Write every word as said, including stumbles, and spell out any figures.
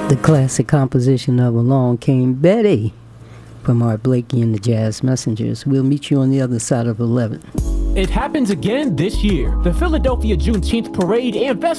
The classic composition of Along Came Betty from Art Blakey and the Jazz Messengers. We'll meet you on the other side of eleven. It happens again this year. The Philadelphia Juneteenth Parade and Festival